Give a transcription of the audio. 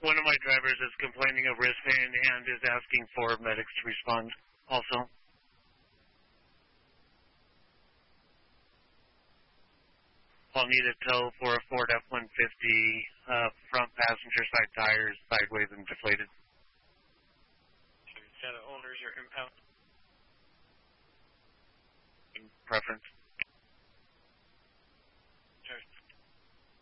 One of my drivers is complaining of wrist pain and is asking for medics to respond also. I'll need a tow for a Ford F-150, front passenger side tires, sideways and deflated. Is that owners or impound? Preference.